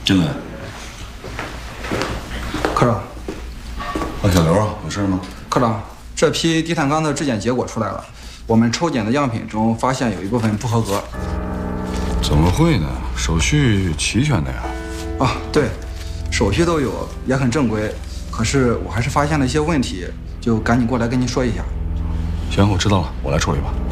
进来。 科长。 小刘啊，有事吗？ 科长，这批低碳钢的质检结果出来了，我们抽检的样品中发现有一部分不合格。 怎么会呢？手续齐全的呀。 啊，对，手续都有，也很正规。可是我还是发现了一些问题，就赶紧过来跟您说一下。 行，我知道了，我来处理吧。